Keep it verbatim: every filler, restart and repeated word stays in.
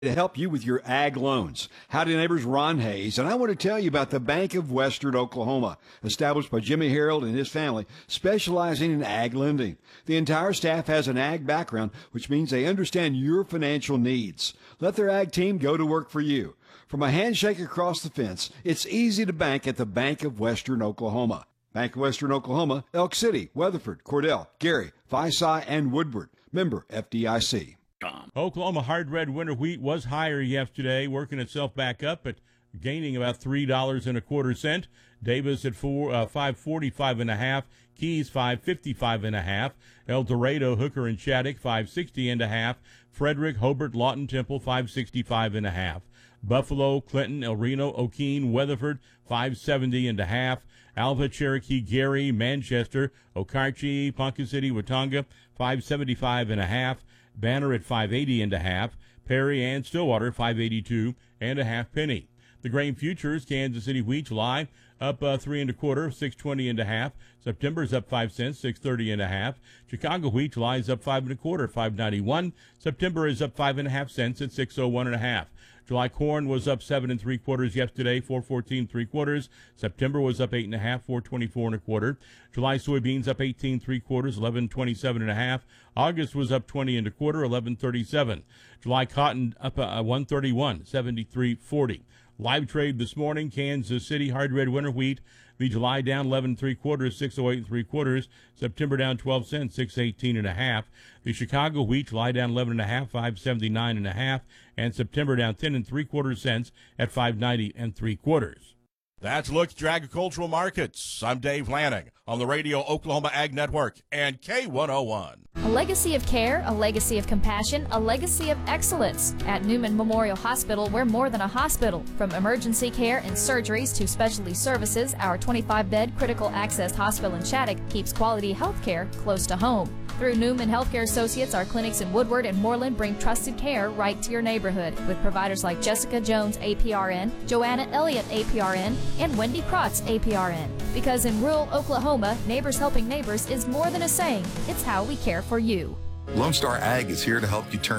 to help you with your ag loans. Howdy neighbors, Ron Hayes, and I want to tell you about the Bank of Western Oklahoma, established by Jimmy Harold and his family, specializing in ag lending. The entire staff has an ag background, which means they understand your financial needs. Let their ag team go to work for you. From a handshake across the fence, it's easy to bank at the Bank of Western Oklahoma. Bank of Western Oklahoma, Elk City, Weatherford, Cordell, Gary, Visai, and Woodward. Member F D I C. Oklahoma hard red winter wheat was higher yesterday, working itself back up, but gaining about three dollars and a quarter cent. Davis at four uh, five forty five and a half. Keys five fifty five and a half. El Dorado, Hooker and Shattuck five sixty and a half. Frederick, Hobart, Lawton Temple five sixty five and a half. Buffalo, Clinton, El Reno, O'Keene, Weatherford five seventy and a half. Alva, Cherokee, Gary, Manchester, Okarche, Ponca City, Watauga five seventy-five and a half. Banner at five eighty and a half. Perry and Stillwater five eighty-two and a half penny. The grain futures, Kansas City wheat July up uh, three and a quarter, six twenty and a half. September's up five cents, six thirty and a half. Chicago wheat July is up five and a quarter, five ninety-one. September is up five and a half cents at six oh one and a half. July corn was up seven and three quarters yesterday, four fourteen three quarters. September was up eight and a half, four twenty-four and a quarter. July soybeans up eighteen three quarters, eleven twenty-seven and a half. August was up twenty and a quarter, eleven thirty-seven. July cotton up uh, one thirty-one, seventy-three forty. Live trade this morning, Kansas City hard red winter wheat. The July down eleven and three quarters, six oh eight and three quarters. September down twelve cents, six eighteen and a half. The Chicago wheat July down eleven and a half, five seventy-nine and a half, and September down ten and three quarters cents at five ninety and three quarters. That's a look at your agricultural markets. I'm Dave Lanning on the Radio Oklahoma Ag Network and K one oh one. A legacy of care, a legacy of compassion, a legacy of excellence. At Newman Memorial Hospital, we're more than a hospital. From emergency care and surgeries to specialty services, our twenty-five bed critical access hospital in Shattuck keeps quality health care close to home. Through Newman Healthcare Associates, our clinics in Woodward and Moreland bring trusted care right to your neighborhood with providers like Jessica Jones, A P R N, Joanna Elliott, A P R N, and Wendy Krotz, A P R N. Because in rural Oklahoma, neighbors helping neighbors is more than a saying. It's how we care for you. Lone Star Ag is here to help you turn